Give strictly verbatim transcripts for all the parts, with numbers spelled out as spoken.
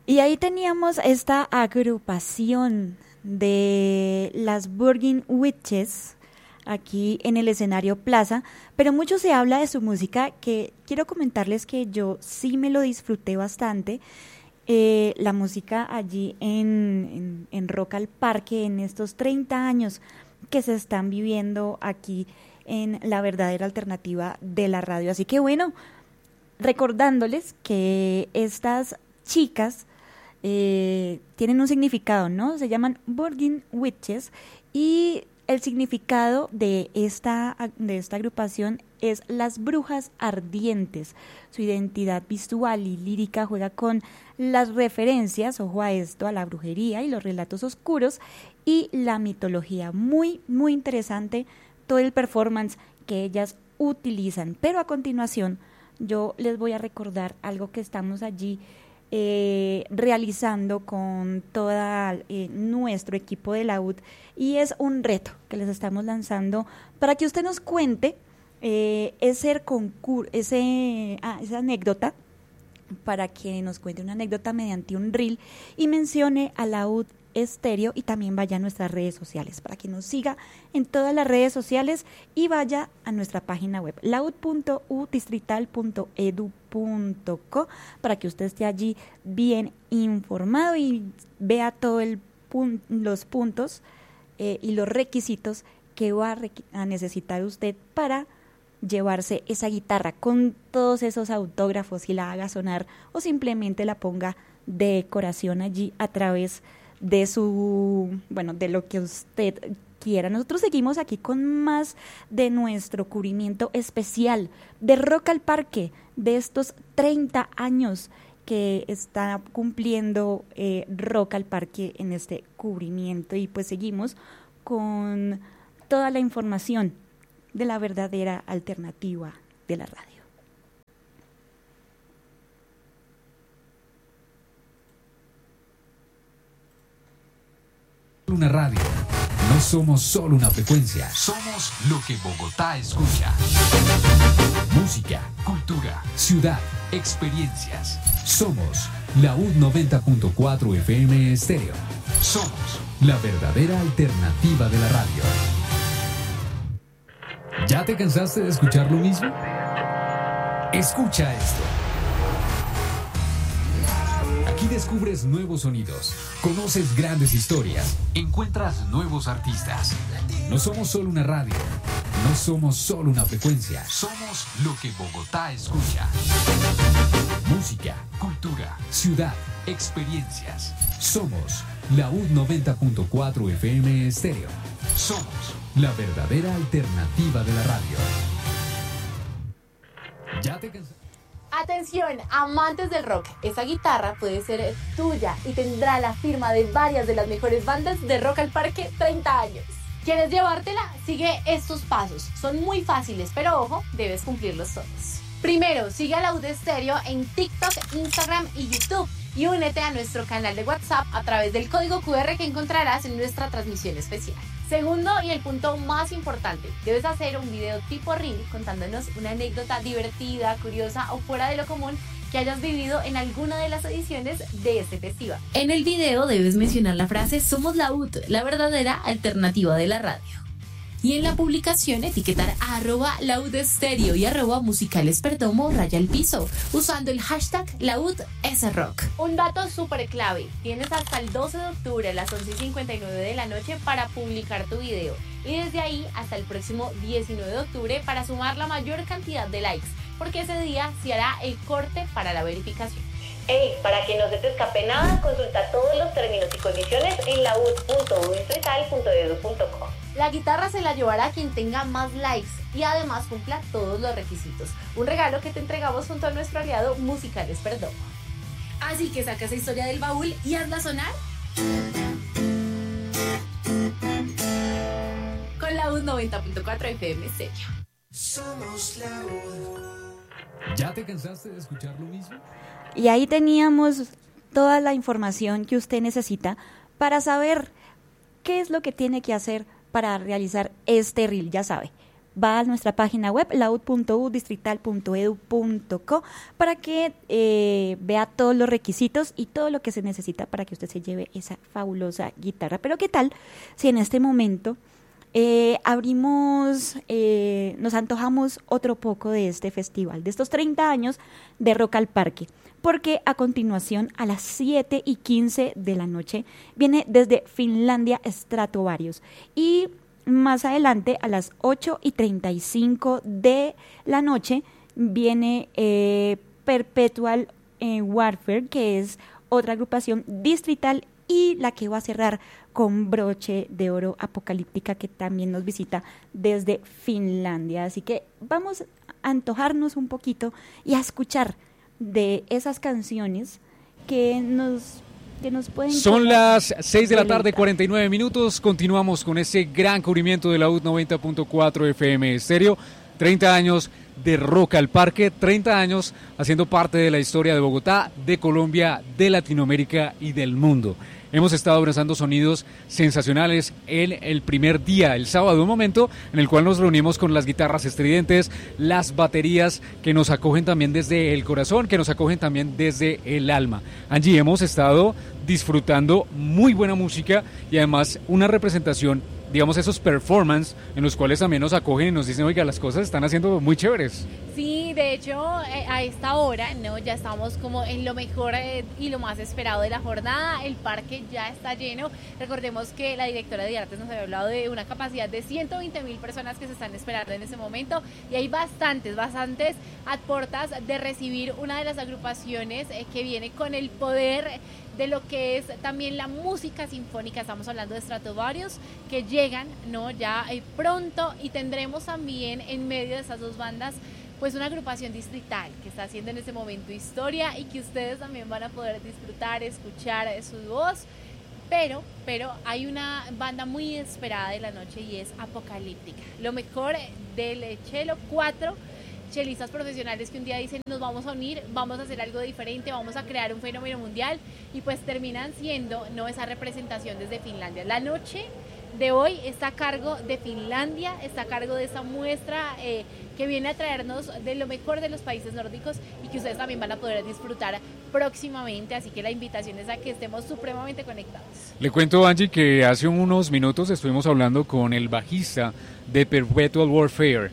Y ahí teníamos esta agrupación de las Burning Witches aquí en el escenario Plaza, pero mucho se habla de su música, que quiero comentarles que yo sí me lo disfruté bastante. Eh, la música allí en, en, en Rock al Parque, en estos treinta años que se están viviendo aquí en la verdadera alternativa de la radio. Así que bueno, recordándoles que estas chicas eh, tienen un significado, ¿no? Se llaman Burning Witches y el significado de esta, de esta agrupación es las brujas ardientes. Su identidad visual y lírica juega con las referencias, ojo a esto, a la brujería y los relatos oscuros y la mitología. Muy, muy interesante todo el performance que ellas utilizan. Pero a continuación yo les voy a recordar algo que estamos allí Eh, realizando con todo eh, nuestro equipo de la U T, y es un reto que les estamos lanzando para que usted nos cuente eh, ese concurso, ese, ah, esa anécdota, para que nos cuente una anécdota mediante un reel y mencione a la U T Estéreo, y también vaya a nuestras redes sociales para que nos siga en todas las redes sociales y vaya a nuestra página web laud punto u distrital punto edu punto co para que usted esté allí bien informado y vea todos pun- los puntos eh, y los requisitos que va a, requ- a necesitar usted para llevarse esa guitarra con todos esos autógrafos y la haga sonar, o simplemente la ponga de decoración allí a través de su, bueno, de lo que usted quiera. Nosotros seguimos aquí con más de nuestro cubrimiento especial de Rock al Parque, de estos treinta años que está cumpliendo eh, Rock al Parque en este cubrimiento, y pues seguimos con toda la información de la verdadera alternativa de la radio. Una radio. No somos solo una frecuencia. Somos lo que Bogotá escucha. Música, cultura, ciudad, experiencias. Somos la U noventa punto cuatro F M Estéreo. Somos la verdadera alternativa de la radio. ¿Ya te cansaste de escuchar lo mismo? Escucha esto. Aquí descubres nuevos sonidos, conoces grandes historias, encuentras nuevos artistas. No somos solo una radio, no somos solo una frecuencia, somos lo que Bogotá escucha. Música, cultura, ciudad, experiencias. Somos la U noventa punto cuatro F M Estéreo. Somos la verdadera alternativa de la radio. ¿Ya te cansaste? Atención, amantes del rock, esa guitarra puede ser tuya y tendrá la firma de varias de las mejores bandas de Rock al Parque treinta años. ¿Quieres llevártela? Sigue estos pasos, son muy fáciles, pero ojo, debes cumplirlos todos. Primero, sigue a la U D Estéreo en TikTok, Instagram y YouTube y únete a nuestro canal de WhatsApp a través del código cu erre que encontrarás en nuestra transmisión especial. Segundo, y el punto más importante, debes hacer un video tipo reel contándonos una anécdota divertida, curiosa o fuera de lo común que hayas vivido en alguna de las ediciones de este festival. En el video debes mencionar la frase "Somos la U T, la verdadera alternativa de la radio". Y en la publicación etiquetar a arroba laudestéreo y arroba musicalesperdomo raya al piso, usando el hashtag laudesrock. Un dato súper clave, tienes hasta el doce de octubre a las once y cincuenta y nueve de la noche para publicar tu video. Y desde ahí hasta el próximo diecinueve de octubre para sumar la mayor cantidad de likes, porque ese día se hará el corte para la verificación. Hey, para que no se te escape nada, consulta todos los términos y condiciones en laud punto u distrital punto edu punto co. La guitarra se la llevará quien tenga más likes y además cumpla todos los requisitos. Un regalo que te entregamos junto a nuestro aliado Musicales Perdomo. Así que saca esa historia del baúl y hazla sonar con la U noventa punto cuatro F M Estéreo. Somos la U. ¿Ya te cansaste de escuchar lo mismo? Y ahí teníamos toda la información que usted necesita para saber qué es lo que tiene que hacer para realizar este reel. Ya sabe, va a nuestra página web, laud punto u distrital punto edu punto co, para que eh, vea todos los requisitos y todo lo que se necesita para que usted se lleve esa fabulosa guitarra. Pero ¿qué tal si en este momento eh, abrimos, eh, nos antojamos otro poco de este festival, de estos treinta años de Rock al Parque? Porque a continuación, a las siete y quince de la noche, viene desde Finlandia Stratovarius, y más adelante, a las ocho y treinta y cinco de la noche, viene eh, Perpetual eh, Warfare, que es otra agrupación distrital y la que va a cerrar con broche de oro, Apocalíptica, que también nos visita desde Finlandia. Así que vamos a antojarnos un poquito y a escuchar de esas canciones que nos... que nos pueden Son las seis de la tarde, cuarenta y nueve minutos. Continuamos con ese gran cubrimiento de la U D noventa punto cuatro F M Estéreo. treinta años de Rock al Parque, treinta años haciendo parte de la historia de Bogotá, de Colombia, de Latinoamérica y del mundo. Hemos estado abrazando sonidos sensacionales en el primer día, el sábado, un momento en el cual nos reunimos con las guitarras estridentes, las baterías que nos acogen también desde el corazón, que nos acogen también desde el alma. Angie, hemos estado disfrutando muy buena música y además una representación, digamos, esos performances en los cuales también nos acogen y nos dicen, oiga, las cosas están haciendo muy chéveres. Sí, de hecho, eh, a esta hora, ¿no? Ya estamos como en lo mejor eh, y lo más esperado de la jornada. El parque ya está lleno. Recordemos que la directora de artes nos había hablado de una capacidad de ciento veinte mil personas que se están esperando en ese momento, y hay bastantes, bastantes a puertas de recibir una de las agrupaciones eh, que viene con el poder de lo que es también la música sinfónica. Estamos hablando de Stratovarius, que llegan, ¿no? Ya eh, pronto, y tendremos también en medio de esas dos bandas pues una agrupación distrital que está haciendo en este momento historia y que ustedes también van a poder disfrutar, escuchar su voz. Pero, pero hay una banda muy esperada de la noche y es Apocalíptica. Lo mejor del Chelo, cuatro chelistas profesionales que un día dicen, nos vamos a unir, vamos a hacer algo diferente, vamos a crear un fenómeno mundial, y pues terminan siendo, no, esa representación desde Finlandia. La noche de hoy está a cargo de Finlandia, está a cargo de esa muestra eh, que viene a traernos de lo mejor de los países nórdicos y que ustedes también van a poder disfrutar próximamente, así que la invitación es a que estemos supremamente conectados. Le cuento, Angie, que hace unos minutos estuvimos hablando con el bajista de Perpetual Warfare,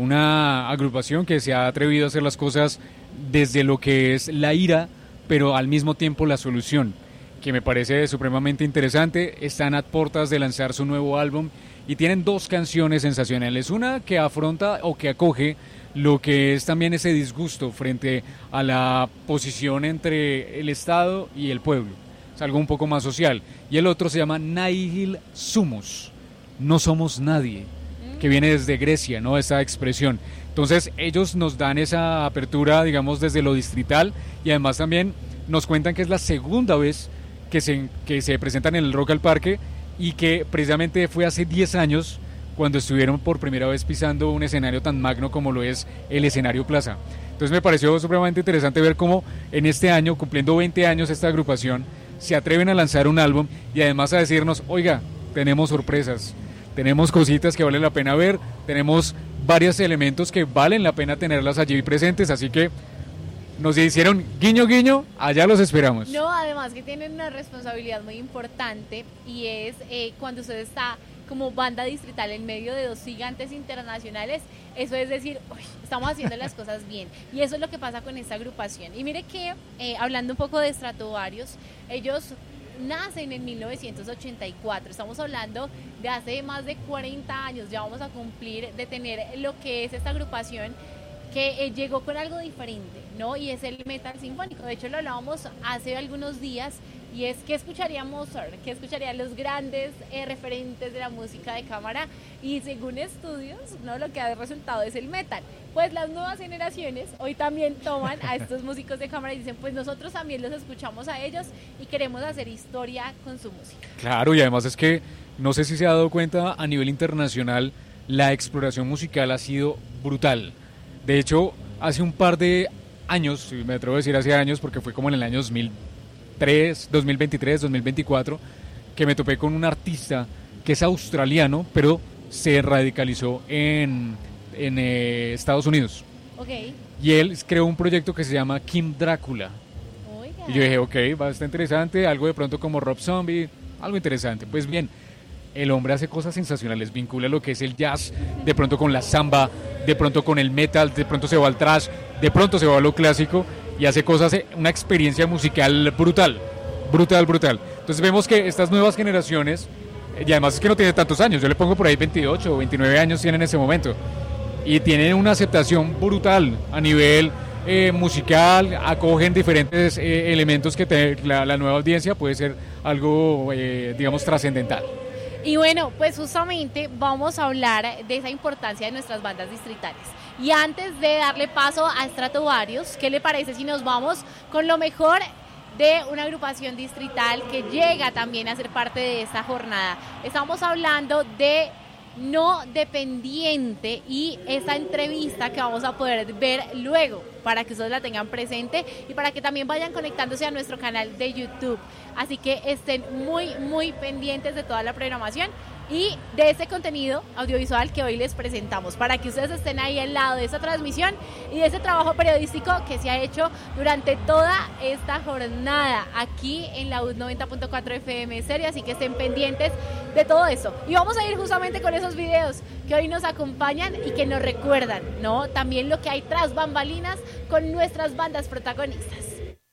una agrupación que se ha atrevido a hacer las cosas desde lo que es la ira, pero al mismo tiempo la solución, que me parece supremamente interesante. Están a puertas de lanzar su nuevo álbum y tienen dos canciones sensacionales, una que afronta o que acoge lo que es también ese disgusto frente a la posición entre el Estado y el pueblo, es algo un poco más social, y el otro se llama Nihil Sumus, no somos nadie, que viene desde Grecia, ¿no? Esa expresión. Entonces ellos nos dan esa apertura, digamos, desde lo distrital, y además también nos cuentan que es la segunda vez que se, que se presentan en el Rock al Parque, y que precisamente fue hace diez años cuando estuvieron por primera vez pisando un escenario tan magno como lo es el escenario Plaza. Entonces me pareció supremamente interesante ver cómo en este año, cumpliendo veinte años esta agrupación, se atreven a lanzar un álbum y además a decirnos, oiga, tenemos sorpresas, tenemos cositas que vale la pena ver, tenemos varios elementos que valen la pena tenerlas allí presentes, así que nos hicieron guiño guiño, allá los esperamos. No, además que tienen una responsabilidad muy importante, y es eh, cuando usted está como banda distrital en medio de dos gigantes internacionales, eso es decir, uy, estamos haciendo las cosas bien, y eso es lo que pasa con esta agrupación. Y mire que, eh, hablando un poco de Stratovarius, ellos nacen en mil novecientos ochenta y cuatro, estamos hablando de hace más de cuarenta años, ya vamos a cumplir de tener lo que es esta agrupación que eh, llegó con algo diferente, ¿no? Y es el metal sinfónico. De hecho lo hablábamos hace algunos días, y es que escucharía Mozart, que escucharía los grandes eh, referentes de la música de cámara, y según estudios, ¿no?, lo que ha resultado es el metal. Pues las nuevas generaciones hoy también toman a estos músicos de cámara y dicen, pues nosotros también los escuchamos a ellos y queremos hacer historia con su música. Claro, y además es que, no sé si se ha dado cuenta, a nivel internacional la exploración musical ha sido brutal. De hecho, hace un par de años, me atrevo a decir hace años, porque fue como en el año dos mil tres, dos mil veintitrés, dos mil veinticuatro, que me topé con un artista que es australiano, pero se radicalizó en, en eh, Estados Unidos. Ok. Y él creó un proyecto que se llama Kim Drácula. Oiga. Y yo dije, ok, bastante interesante, algo de pronto como Rob Zombie, algo interesante. Pues bien, el hombre hace cosas sensacionales, vincula lo que es el jazz, de pronto con la samba, de pronto con el metal, de pronto se va al thrash, de pronto se va a lo clásico y hace cosas, una experiencia musical brutal, brutal, brutal. Entonces vemos que estas nuevas generaciones, y además es que no tiene tantos años, yo le pongo por ahí veintiocho o veintinueve años tienen en ese momento, y tienen una aceptación brutal a nivel eh, musical, acogen diferentes eh, elementos que te, la, la nueva audiencia puede ser algo, eh, digamos, trascendental. Y bueno, pues justamente vamos a hablar de esa importancia de nuestras bandas distritales. Y antes de darle paso a Stratovarius, ¿qué le parece si nos vamos con lo mejor de una agrupación distrital que llega también a ser parte de esta jornada? Estamos hablando de No Dependiente y esta entrevista que vamos a poder ver luego para que ustedes la tengan presente y para que también vayan conectándose a nuestro canal de YouTube. Así que estén muy, muy pendientes de toda la programación y de este contenido audiovisual que hoy les presentamos, para que ustedes estén ahí al lado de esta transmisión y de ese trabajo periodístico que se ha hecho durante toda esta jornada aquí en la U noventa punto cuatro F M Stereo, así que estén pendientes de todo eso. Y vamos a ir justamente con esos videos que hoy nos acompañan y que nos recuerdan, ¿no? También lo que hay tras bambalinas con nuestras bandas protagonistas.